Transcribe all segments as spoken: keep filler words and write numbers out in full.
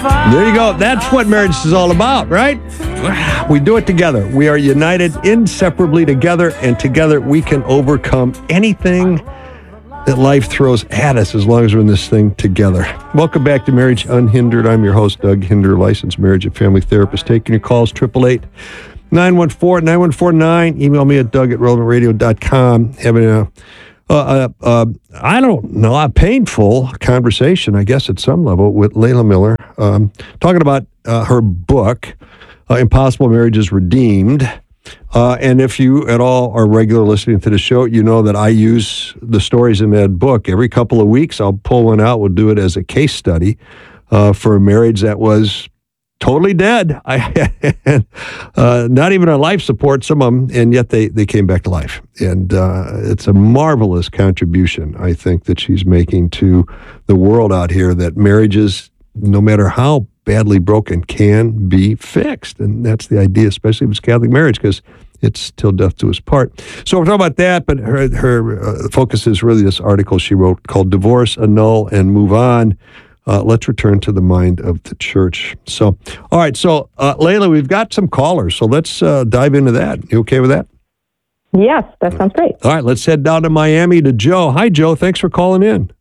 There you go. That's what marriage is all about, right? We do it together. We are united inseparably together, and together we can overcome anything that life throws at us as long as we're in this thing together. Welcome back to Marriage Unhindered. I'm your host, Doug Hinder, licensed marriage and family therapist. Taking your calls, eight eight eight, nine one four, nine one four nine. Email me at doug at relevant radio dot com. Having a Uh, uh, uh, I don't know, a painful conversation, I guess, at some level with Layla Miller, um, talking about uh, her book, uh, Impossible Marriages Redeemed. Uh, and if you at all are regular listening to the show, you know that I use the stories in that book. Every couple of weeks, I'll pull one out. We'll do it as a case study uh, for a marriage that was totally dead. I uh, not even on life support, some of them, and yet they, they came back to life. And uh, it's a marvelous contribution, I think, that she's making to the world out here, that marriages, no matter how badly broken, can be fixed. And that's the idea, especially if it's Catholic marriage, because it's till death do us part. So we're talking about that, but her, her uh, focus is really this article she wrote called Divorce, Annul, and Move On. Uh, let's return to the mind of the church. So, all right. So, uh, Layla, we've got some callers. So let's uh, dive into that. You okay with that? Yes, that sounds great. All right. Let's head down to Miami to Joe. Hi, Joe. Thanks for calling in.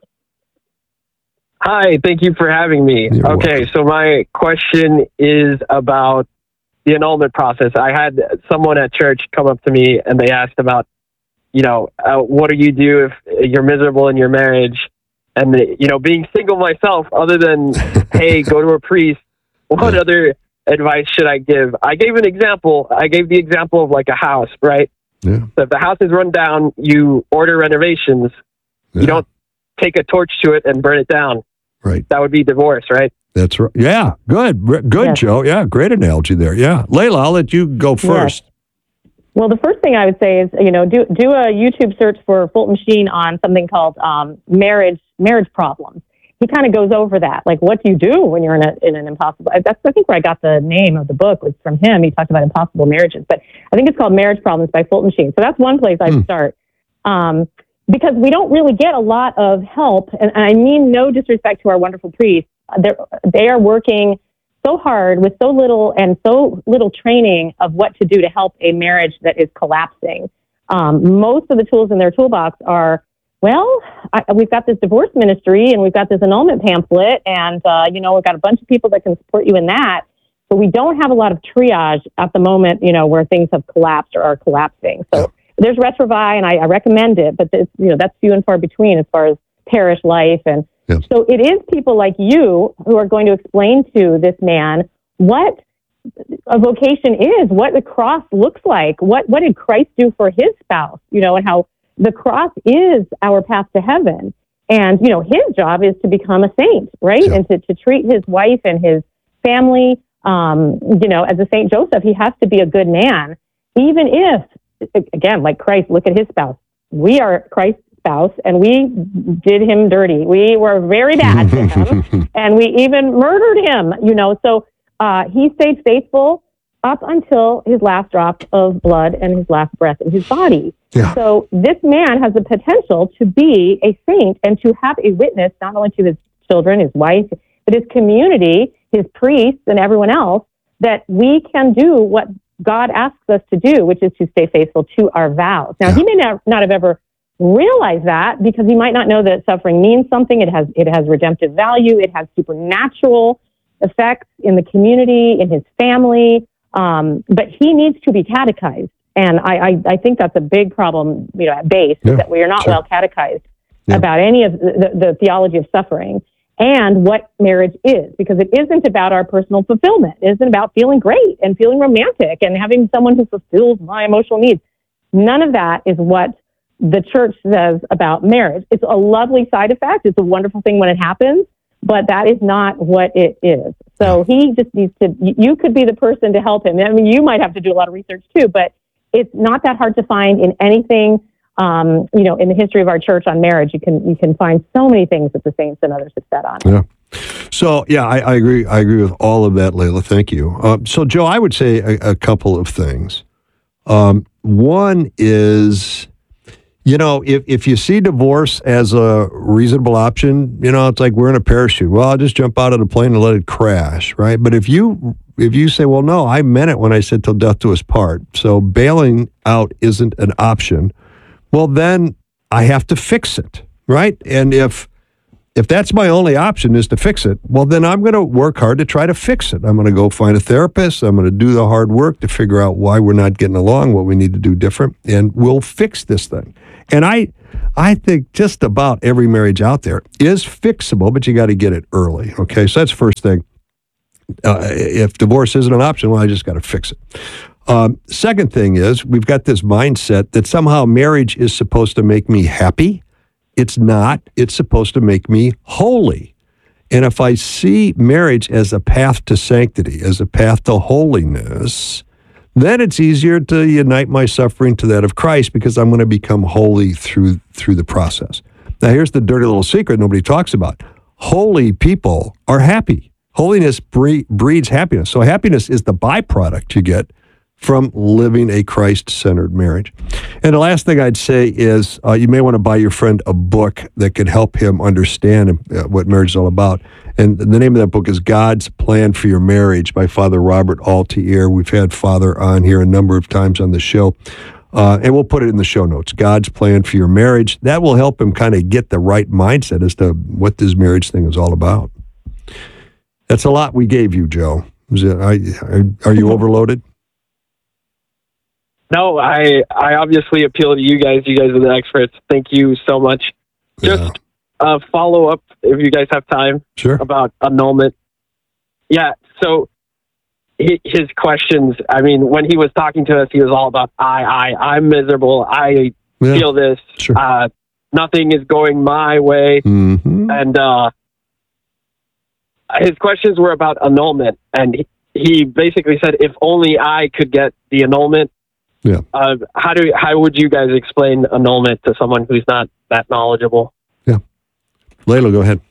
Hi. Thank you for having me. You're okay. welcome. So my question is about the annulment process. I had someone at church come up to me and they asked about, you know, uh, what do you do if you're miserable in your marriage? And, the, you know, being single myself, other than, hey, go to a priest, what Yeah. other advice should I give? I gave an example. I gave the example of like a house, right? Yeah. So if the house is run down, you order renovations. Yeah. You don't take a torch to it and burn it down. Right. That would be divorce, right? That's right. Yeah. Good. Good, Yes. Joe. Yeah. Great analogy there. Yeah. Layla, I'll let you go first. Well, the first thing I would say is, you know, do do a YouTube search for Fulton Sheen on something called um, marriage marriage problems. He kind of goes over that, like, what do you do when you're in a in an impossible? That's I think where I got the name of the book was from him. He talked about impossible marriages, but I think it's called Marriage Problems by Fulton Sheen. So that's one place I'd Hmm. start, um, because we don't really get a lot of help, and, and I mean no disrespect to our wonderful priests. They're, they are working so hard with so little and so little training of what to do to help a marriage that is collapsing. Um, most of the tools in their toolbox are, well, I, we've got this divorce ministry and we've got this annulment pamphlet, and uh, you know, we've got a bunch of people that can support you in that. But we don't have a lot of triage at the moment, you know, where things have collapsed or are collapsing. So Yeah. there's Retrovi, and I, I recommend it, but it's, you know, that's few and far between as far as parish life. And Yeah. so it is people like you who are going to explain to this man what a vocation is, what the cross looks like, what what did Christ do for his spouse, you know, and how the cross is our path to heaven. And, you know, his job is to become a saint, right? Yeah. And to, to treat his wife and his family, um, you know, as a Saint Joseph, he has to be a good man, even if, again, like Christ, look at his spouse. We are Christ's spouse, and we did him dirty. We were very bad to him, and we even murdered him, you know. So uh, he stayed faithful up until his last drop of blood and his last breath in his body. Yeah. So this man has the potential to be a saint and to have a witness not only to his children, his wife, but his community, his priests, and everyone else, that we can do what God asks us to do, which is to stay faithful to our vows. Now, Yeah. he may not, not have ever realized that, because he might not know that suffering means something. It has it has redemptive value. It has supernatural effects in the community, in his family. Um, but he needs to be catechized. And I, I, I think that's a big problem, you know, at base, Yeah, is that we are not sure. well catechized Yeah. about any of the, the theology of suffering and what marriage is, because it isn't about our personal fulfillment. It isn't about feeling great and feeling romantic and having someone who fulfills my emotional needs. None of that is what the church says about marriage. It's a lovely side effect. It's a wonderful thing when it happens, but that is not what it is. So he just needs to, you could be the person to help him. I mean, you might have to do a lot of research too, but it's not that hard to find in anything, um, you know, in the history of our church on marriage. You can, you can find so many things that the saints and others have said on it. Yeah. So, yeah, I, I agree. I agree with all of that, Layla. Thank you. Uh, so, Joe, I would say a, a couple of things. Um, one is, You know, if, if you see divorce as a reasonable option, you know, it's like we're in a parachute. Well, I'll just jump out of the plane and let it crash, right? But if you if you say, well, no, I meant it when I said till death do us part, so bailing out isn't an option, well, then I have to fix it, right? And if if that's my only option is to fix it, well, then I'm going to work hard to try to fix it. I'm going to go find a therapist. I'm going to do the hard work to figure out why we're not getting along, what we need to do different, and we'll fix this thing. And I I think just about every marriage out there is fixable, but you got to get it early, okay? So that's the first thing. Uh, if divorce isn't an option, well, I just got to fix it. Um, second thing is we've got this mindset that somehow marriage is supposed to make me happy. It's not. It's supposed to make me holy. And if I see marriage as a path to sanctity, as a path to holiness, then it's easier to unite my suffering to that of Christ because I'm going to become holy through through the process. Now, here's the dirty little secret nobody talks about. Holy people are happy. Holiness bre- breeds happiness. So happiness is the byproduct you get from living a Christ-centered marriage. And the last thing I'd say is uh, you may want to buy your friend a book that could help him understand uh, what marriage is all about. And the name of that book is God's Plan for Your Marriage by Father Robert Altier. We've had Father on here a number of times on the show. Uh, and we'll put it in the show notes, God's Plan for Your Marriage. That will help him kind of get the right mindset as to what this marriage thing is all about. That's a lot we gave you, Joe. Is it, are, are you overloaded? No, I I obviously appeal to you guys. You guys are the experts. Thank you so much. Just yeah. a follow up, if you guys have time, sure. about annulment. Yeah, so he, his questions, I mean, when he was talking to us, he was all about, I, I, I'm miserable. I yeah. feel this. Sure. Uh, nothing is going my way. Mm-hmm. And uh, his questions were about annulment. And he, he basically said, if only I could get the annulment. Yeah. Uh, how do how would you guys explain annulment to someone who's not that knowledgeable? Yeah. Layla, go ahead.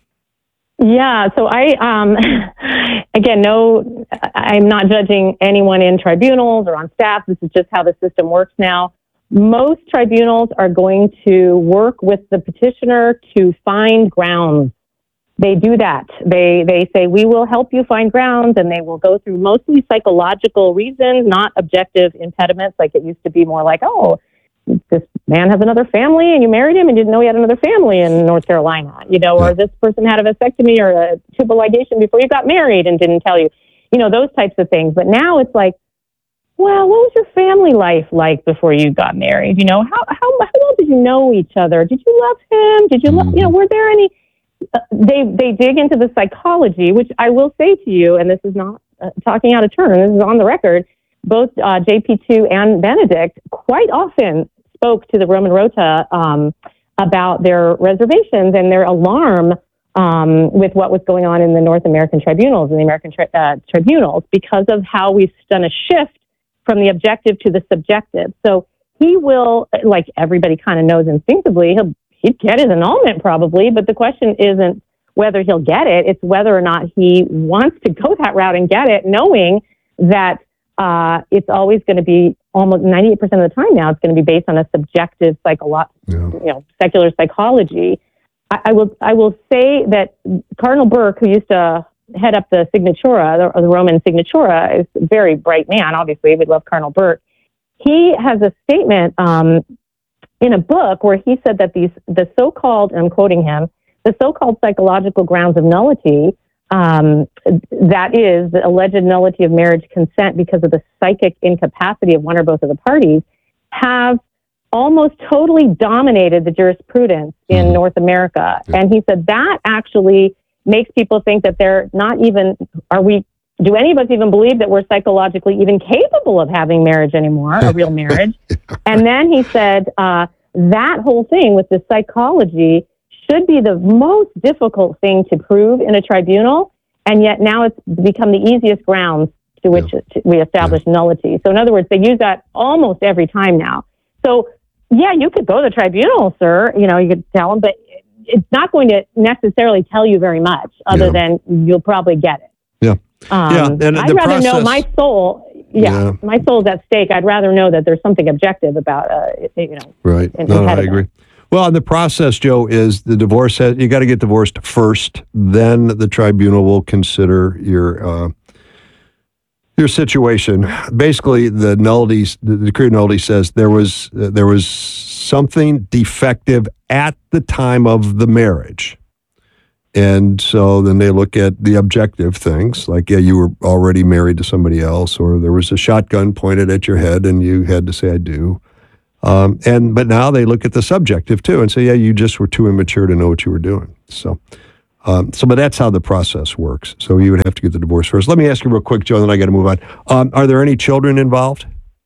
Yeah. So I, um, again, no, I'm not judging anyone in tribunals or on staff. This is just how the system works now. Most tribunals are going to work with the petitioner to find grounds. They do that. They they say, we will help you find grounds, and they will go through mostly psychological reasons, not objective impediments, like it used to be more like, oh, this man has another family, and you married him and didn't know he had another family in North Carolina, you know, or this person had a vasectomy or a tubal ligation before you got married and didn't tell you, you know, those types of things. But now it's like, well, what was your family life like before you got married? You know, how how, how well did you know each other? Did you love him? Did you love, you know, were there any... Uh, they they dig into the psychology, which I will say to you, and this is not uh, talking out of turn, this is on the record, both uh, J P two and Benedict quite often spoke to the Roman Rota um, about their reservations and their alarm um, with what was going on in the North American tribunals and the American tri- uh, tribunals because of how we've done a shift from the objective to the subjective. So he will, like everybody kind of knows instinctively, he'll He'd get his annulment probably, but the question isn't whether he'll get it. It's whether or not he wants to go that route and get it, knowing that uh, it's always going to be almost ninety-eight percent of the time now, it's going to be based on a subjective psycholo- yeah. you know, secular psychology. I, I will I will say that Cardinal Burke, who used to head up the Signatura, the, the Roman Signatura, is a very bright man, obviously. We love Cardinal Burke. He has a statement um, in a book where he said that these, the so-called, and I'm quoting him, the so-called psychological grounds of nullity, um, that is the alleged nullity of marriage consent because of the psychic incapacity of one or both of the parties, have almost totally dominated the jurisprudence in mm-hmm. North America. Yeah. And he said that actually makes people think that they're not even, are we, do any of us even believe that we're psychologically even capable of having marriage anymore, a real marriage? And then he said uh, that whole thing with the psychology should be the most difficult thing to prove in a tribunal, and yet now it's become the easiest grounds to which yeah. we establish yeah. nullity. So in other words, they use that almost every time now. So yeah, you could go to the tribunal, sir, you know, you could tell them, but it's not going to necessarily tell you very much other yeah. than you'll probably get it. Yeah. Um, yeah, and I'd rather process, know my soul. yeah, Yeah. my soul's at stake. I'd rather know that there's something objective about, uh, you know. Right. an No, no, I impediment. agree. Well, and the process, Joe, is the divorce has, you got to get divorced first, then the tribunal will consider your uh, your situation. Basically, the nullity, the decree of nullity says there was uh, there was something defective at the time of the marriage. And so then they look at the objective things, like, yeah, you were already married to somebody else, or there was a shotgun pointed at your head and you had to say, I do. Um, and but now they look at the subjective too and say, yeah, you just were too immature to know what you were doing. So, um, so but that's how the process works. So you would have to get the divorce first. Let me ask you real quick, Joe, and then I got to move on. Um, are there any children involved?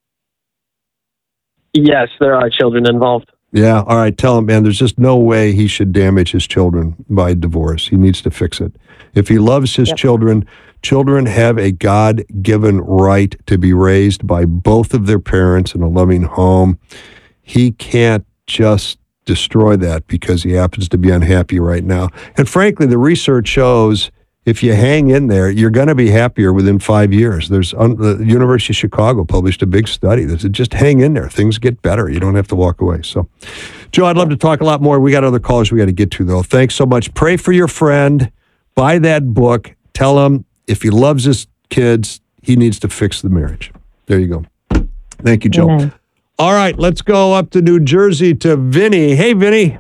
Yes, there are children involved. Yeah. All right. Tell him, man, there's just no way he should damage his children by divorce. He needs to fix it. If he loves his Yep. children, children have a God-given right to be raised by both of their parents in a loving home. He can't just destroy that because he happens to be unhappy right now. And frankly, the research shows if you hang in there, you're going to be happier within five years. There's un, the University of Chicago published a big study that said just hang in there. Things get better. You don't have to walk away. So, Joe, I'd love to talk a lot more. We got other callers we got to get to, though. Thanks so much. Pray for your friend. Buy that book. Tell him if he loves his kids, he needs to fix the marriage. There you go. Thank you, Joe. Amen. All right, let's go up to New Jersey to Vinny. Hey, Vinny.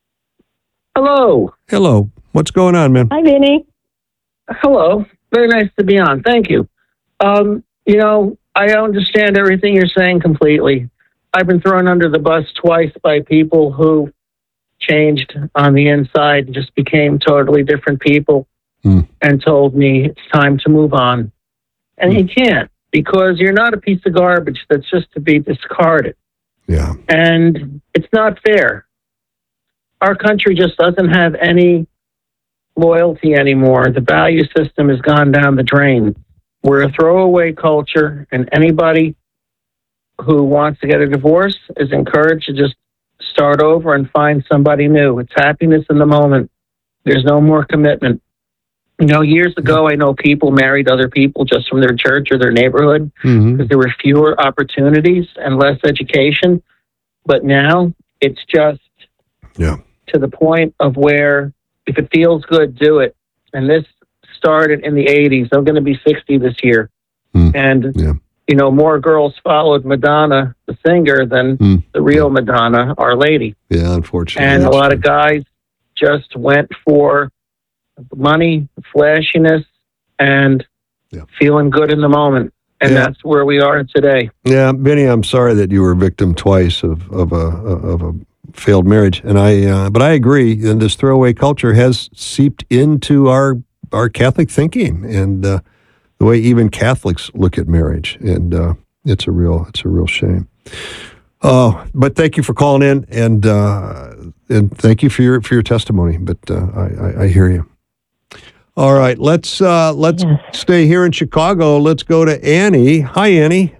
Hello. Hello. What's going on, man? Hi, Vinny. Hello. Very nice to be on. Thank you. Um, you know, I understand everything you're saying completely. I've been thrown under the bus twice by people who changed on the inside and just became totally different people Hmm. and told me it's time to move on. And you can't, because you're not a piece of garbage that's just to be discarded. Yeah. And it's not fair. Our country just doesn't have any loyalty anymore. The value system has gone down the drain. We're a throwaway culture, and anybody who wants to get a divorce is encouraged to just start over and find somebody new. It's happiness in the moment. There's no more commitment. You know, years ago, I know people married other people just from their church or their neighborhood Mm-hmm. because there were fewer opportunities and less education. But now it's just Yeah. to the point of where if it feels good, do it. And this started in the eighties. I'm going to be sixty this year. Mm. And, Yeah. you know, more girls followed Madonna, the singer, than Mm. the real Madonna, Our Lady. Yeah, unfortunately. And a that's lot true. of guys just went for money, flashiness, and Yeah. feeling good in the moment. And Yeah. that's where we are today. Yeah, Benny, I'm sorry that you were a victim twice of of a of a failed marriage, and I. Uh, but I agree. And this throwaway culture has seeped into our our Catholic thinking and uh, the way even Catholics look at marriage, and uh, it's a real it's a real shame. Oh, but thank you for calling in, and uh, and thank you for your for your testimony. But uh, I, I I hear you. All right, let's uh, let's Yes. stay here in Chicago. Let's go to Annie. Hi, Annie.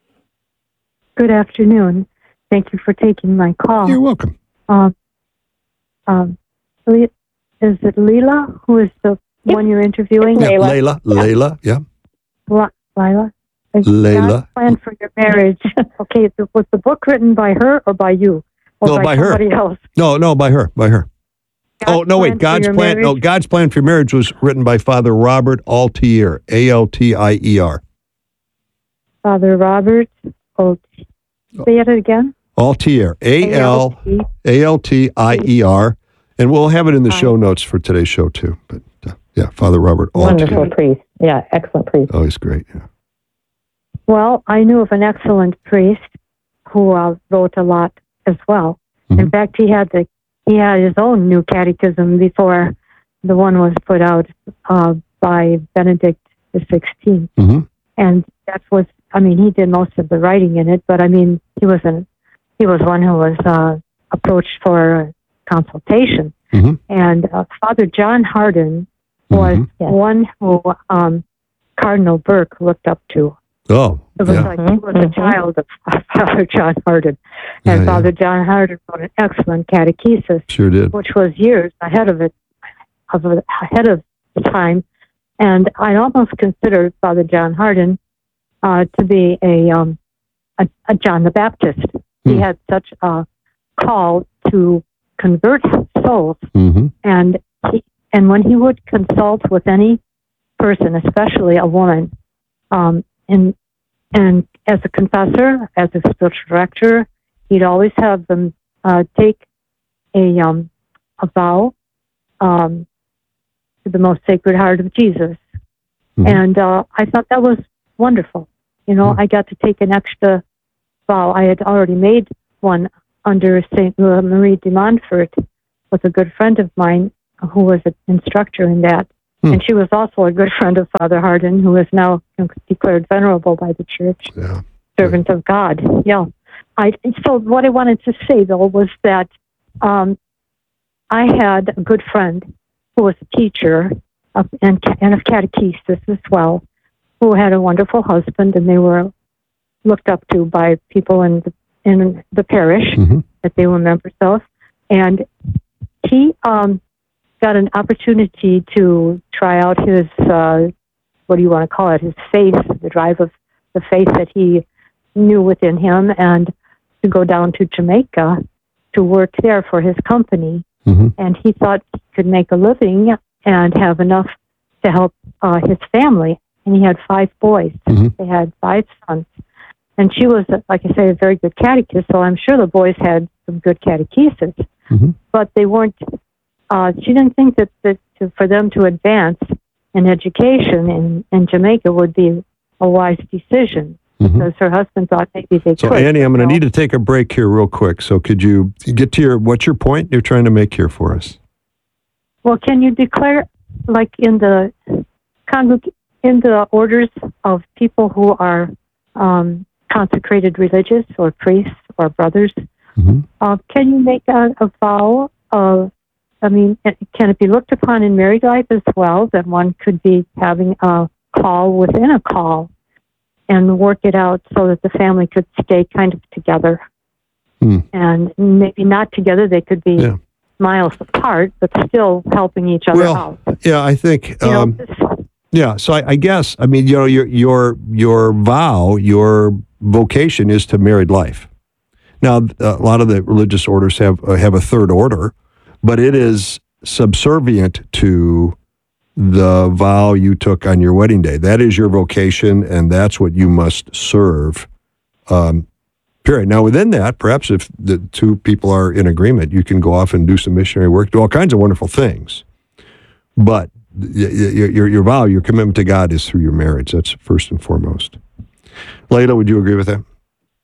Good afternoon. Thank you for taking my call. You're welcome. Um, um, Le- is it Leela who is the Yep. one you're interviewing? It's Yeah, Layla. Layla. Layla. Yeah. La- Lila? Is Layla. God's plan for your marriage. Okay, th- was the book written by her or by you? Or No, by, by her. somebody else? No, no, by her. By her. God's oh no, plan wait. for God's your plan. No, marriage? God's plan for marriage was written by Father Robert Altier. A L T I E R. Father Robert. Oh, say it again. Altier. A L A L T I E R. And we'll have it in the show notes for today's show too. But uh, yeah, Father Robert Wonderful Altier. priest. Yeah, excellent priest. Oh, he's great. Yeah. Well, I knew of an excellent priest who uh, wrote a lot as well. In Mhm. fact, he had the he had his own new catechism before the one was put out uh, by Benedict the Sixteenth, Mm-hmm. and that was I mean he did most of the writing in it, but I mean he was an he was one who was uh, approached for consultation, Mhm. and uh, Father John Hardin was Mhm. Yes. one who um, Cardinal Burke looked up to. Oh, It was yeah. like he was a Mhm. child of Father John Hardin. Yeah, And yeah. Father John Hardin wrote an excellent catechesis, Sure did. which was years ahead of it, of ahead of the time. And I almost consider Father John Hardin uh, to be a, um, a a John the Baptist. He Hmm. had such a call to convert souls, Mm-hmm. and he, and when he would consult with any person, especially a woman, um, and and as a confessor, as a spiritual director, he'd always have them uh, take a um, a vow um, to the most sacred heart of Jesus. Mhm. And uh, I thought that was wonderful. You know, Mhm. I got to take an extra vow. I had already made one under Saint Marie de Montfort with a good friend of mine who was an instructor in that. Hmm. And she was also a good friend of Father Hardin, who is now declared venerable by the church, Yeah. servant of God. Yeah. I, so what I wanted to say, though, was that um, I had a good friend who was a teacher of, and, and of catechesis as well, who had a wonderful husband, and they were looked up to by people in the, in the parish Mm-hmm. that they were members of. And he um, got an opportunity to try out his, uh, what do you want to call it, his faith, the drive of the faith that he knew within him, and to go down to Jamaica to work there for his company. Mm-hmm. And he thought he could make a living and have enough to help uh, his family. And he had five boys. Mhm. They had five sons. And she was, like I say, a very good catechist, so I'm sure the boys had some good catechesis. Mhm. But they weren't, uh, she didn't think that, that to, for them to advance in education in, in Jamaica would be a wise decision, Mhm. because her husband thought maybe they So, could. Annie, I'm going you to know. need to take a break here real quick. So, could you get to your, what's your point you're trying to make here for us? Well, can you declare, like in the congreg- in the orders of people who are um, consecrated religious or priests or brothers, Mm-hmm. uh, can you make a, a vow of, I mean, can it be looked upon in married life as well, that one could be having a call within a call and work it out so that the family could stay kind of together? Hmm. And maybe not together, they could be Yeah. miles apart, but still helping each other Well, out. Yeah, I think. You know, Um, this- yeah. So, I, I guess I mean, you know, your your your vow, your vocation is to married life. Now, a lot of the religious orders have uh, have a third order, but it is subservient to the vow you took on your wedding day. That is your vocation, and that's what you must serve. Um, period. Now, within that, perhaps if the two people are in agreement, you can go off and do some missionary work, do all kinds of wonderful things. But y- y- your your vow, your commitment to God, is through your marriage. That's first and foremost. Layla, would you agree with that?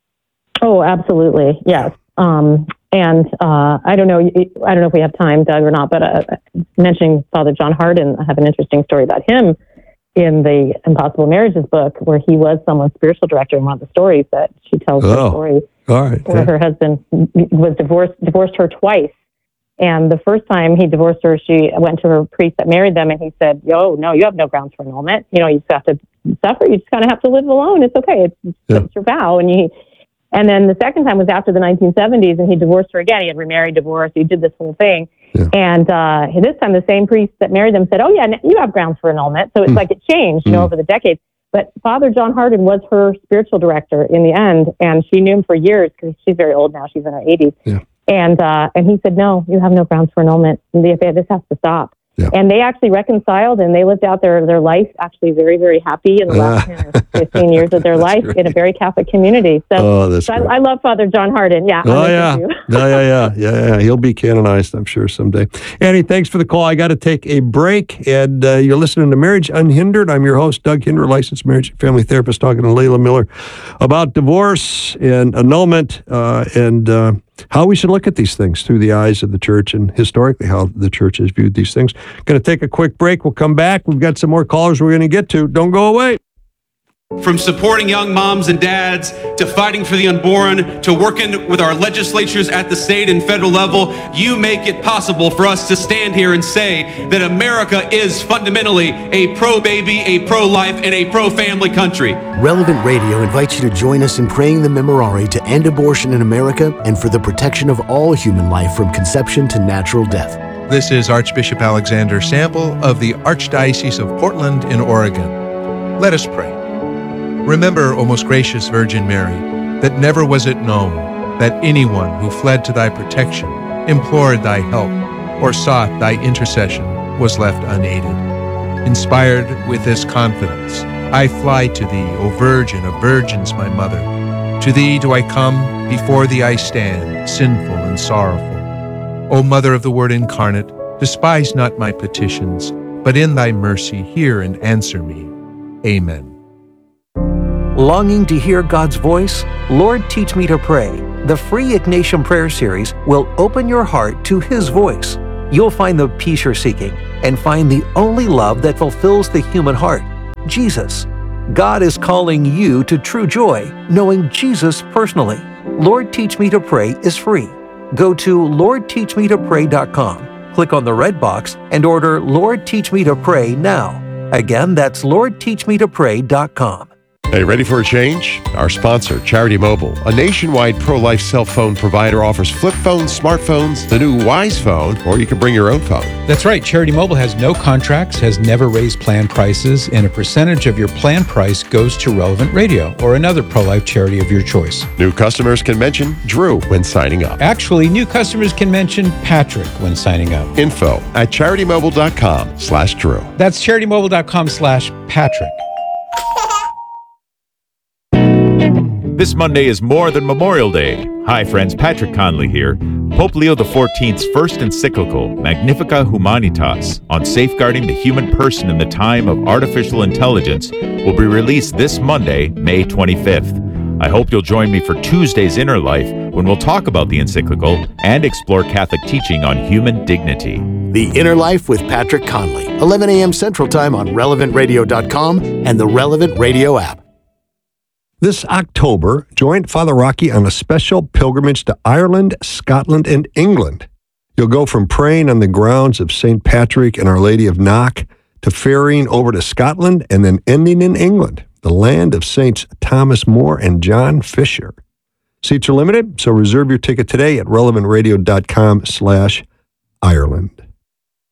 Oh, absolutely. Yes. Um, and uh, I don't know. I don't know if we have time, Doug, or not. But uh, mentioning Father John Hardin, I have an interesting story about him in the Impossible Marriages book, where he was someone's spiritual director. And one of the stories that she tells Oh, her story, All right. where her husband was divorced, divorced her twice. And the first time he divorced her, she went to her priest that married them, and he said, "Yo, no, you have no grounds for annulment. You know, you just have to suffer. You just kind of have to live alone. It's okay. It's, it's, Yeah. it's your vow." And you. And then the second time was after the nineteen seventies, and he divorced her again. He had remarried, divorced. He did this whole thing. Yeah. And uh, this time, the same priest that married them said, "Oh, yeah, you have grounds for annulment." So it's Mm. like it changed, you know, Mm. over the decades. But Father John Hardin was her spiritual director in the end, and she knew him for years because she's very old now. She's in her eighties. Yeah. And uh, and he said, "No, you have no grounds for annulment. This has to stop." Yeah. And they actually reconciled, and they lived out their, their life actually very, very happy in the last ten or fifteen years of their That's life great. in a very Catholic community. So, Oh, that's so great. I, I love Father John Hardin. Yeah. Oh I'm yeah. into you. yeah, yeah, yeah, yeah, yeah. He'll be canonized, I'm sure, someday. Annie, thanks for the call. I got to take a break, and uh, you're listening to Marriage Unhindered. I'm your host, Doug Hinder, licensed marriage and family therapist, talking to Layla Miller about divorce and annulment, uh, and uh, how we should look at these things through the eyes of the church, and historically how the church has viewed these things. Going to take a quick break. We'll come back. We've got some more callers we're going to get to. Don't go away. From supporting young moms and dads, to fighting for the unborn, to working with our legislatures at the state and federal level, you make it possible for us to stand here and say that America is fundamentally a pro-baby, a pro-life, and a pro-family country. Relevant Radio invites you to join us in praying the Memorare to end abortion in America and for the protection of all human life from conception to natural death. This is Archbishop Alexander Sample of the Archdiocese of Portland in Oregon. Let us pray. Remember, O most gracious Virgin Mary, that never was it known that anyone who fled to thy protection, implored thy help, or sought thy intercession was left unaided. Inspired with this confidence, I fly to thee, O Virgin of Virgins, my mother. To thee do I come, before thee I stand, sinful and sorrowful. O Mother of the Word incarnate, despise not my petitions, but in thy mercy hear and answer me. Amen. Longing to hear God's voice? Lord, Teach Me to Pray. The free Ignatian Prayer Series will open your heart to His voice. You'll find the peace you're seeking and find the only love that fulfills the human heart, Jesus. God is calling you to true joy, knowing Jesus personally. Lord, Teach Me to Pray is free. Go to lord teach me to pray dot com, click on the red box, and order Lord, Teach Me to Pray now. Again, that's lord teach me to pray dot com. Hey, ready for a change? Our sponsor, Charity Mobile, a nationwide pro-life cell phone provider, offers flip phones, smartphones, the new Wise Phone, or you can bring your own phone. That's right. Charity Mobile has no contracts, has never raised plan prices, and a percentage of your plan price goes to Relevant Radio or another pro-life charity of your choice. New customers can mention Drew when signing up. Actually, new customers can mention Patrick when signing up. Info at charitymobile.com slash Drew. That's charitymobile.com slash Patrick. This Monday is more than Memorial Day. Hi friends, Patrick Conley here. Pope Leo the fourteenth's first encyclical, Magnificat Humanitas, on safeguarding the human person in the time of artificial intelligence, will be released this Monday, May twenty-fifth. I hope you'll join me for Tuesday's Inner Life, when we'll talk about the encyclical and explore Catholic teaching on human dignity. The Inner Life with Patrick Conley, eleven a.m. Central Time on relevant radio dot com and the Relevant Radio app. This October, join Father Rocky on a special pilgrimage to Ireland, Scotland, and England. You'll go from praying on the grounds of Saint Patrick and Our Lady of Knock to ferrying over to Scotland and then ending in England, the land of Saints Thomas More and John Fisher. Seats are limited, so reserve your ticket today at relevant radio dot com slash Ireland.